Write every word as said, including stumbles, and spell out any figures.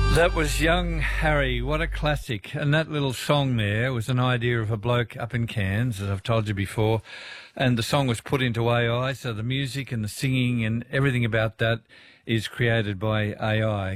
That was Young Harry. What a classic. And that little song there was an idea of a bloke up in Cairns, as I've told you before. And the song was put into A I, so the music and the singing and everything about that is created by A I.